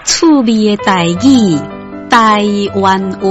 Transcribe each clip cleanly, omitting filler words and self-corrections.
趣味的台语，台湾话。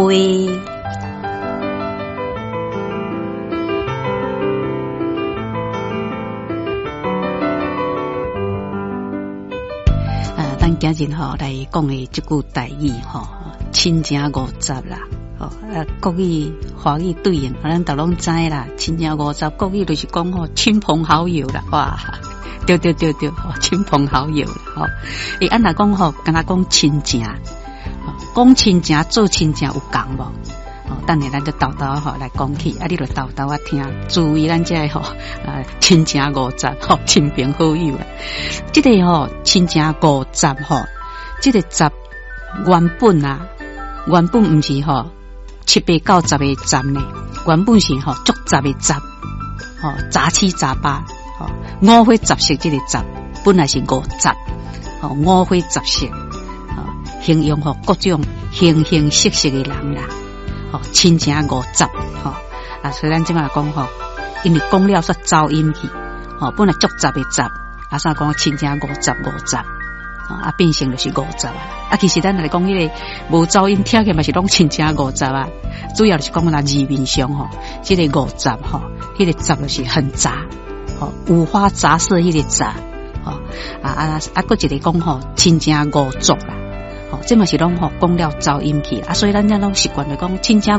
咱今日吼来讲的这句台语吼，亲情50啦。国语、华语对应，咱都拢知啦。亲情50，国语就是讲吼亲朋好友啦，哇！对，亲朋好友啦，吼。按来讲吼，敢若讲亲情，讲亲情做亲情有共无？等下咱就豆豆吼来讲起，你就豆豆听，注意咱这吼亲情50吼，亲朋好友啊。这个吼亲情50吼，这个10原本不是吼7、8、9、10的10呢，原本是吼足10的10，杂七杂八，五花杂色这个10本来是50，五花杂色，形容吼各种形形色色的人啦。亲情50，所以咱即马讲吼，因为讲了煞噪音去，本来足10的10，啥讲亲情50，变成就是50啊。其实咱来讲，迄个无噪音听起来嘛是拢亲情50啊，主要就是讲咱字面上吼，这个50吼，迄个10就是很杂，五花杂色迄个杂，搁一个讲吼亲情50啦。这嘛是拢吼讲了噪音去啊，所以咱拢习惯来讲亲情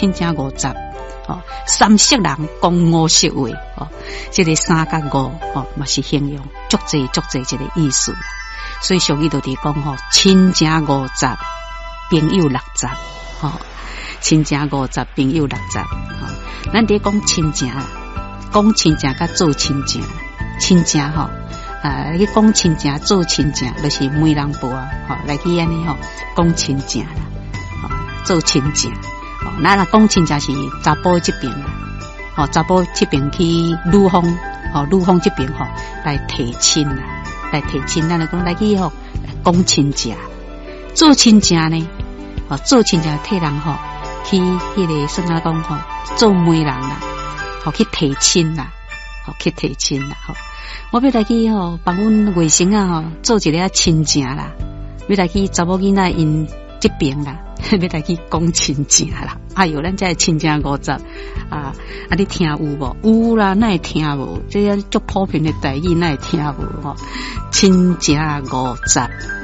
50，三色人讲5色话，这个3甲5，嘛是形容足济这个意思。所以俗语就伫讲吼，亲情50，朋友60，亲情50，朋友60，咱伫讲亲情啦，讲亲情甲做亲情，亲情吼。去讲亲情做亲情，就是媒人婆啊，来去安尼吼讲亲情啦，做亲情，那讲亲情是查甫这边啦，查甫这边去女方，女方这边吼来提亲啦，咱来讲来去吼讲亲情，做亲情呢，做亲情替人吼去迄个算哪讲吼做媒人啦，去提亲啦，我要来去吼帮阮外甥啊做一个亲情啦，要来去查某囡仔因这边啦，要来去讲亲情啦。哎哟，咱这亲情50你听有无？有啦，哪会听无？这足普遍的台语哪会听无？亲情50。